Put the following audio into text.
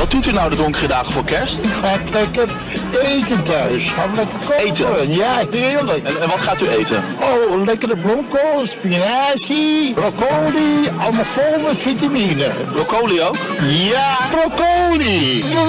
Wat doet u nou de donkere dagen voor kerst? Ik ga lekker eten thuis. Gaan we lekker koken. Eten? Ja, heerlijk. En wat gaat u eten? Oh, lekkere bloemkool, spinazie, broccoli. Allemaal vol met vitamine. Broccoli ook? Ja, broccoli.